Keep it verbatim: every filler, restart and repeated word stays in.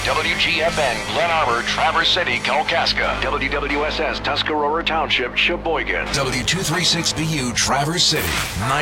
W G F N, Glen Arbor, Traverse City, Kalkaska. W W S S, Tuscarora Township, Sheboygan. W two thirty-six B U, Traverse City.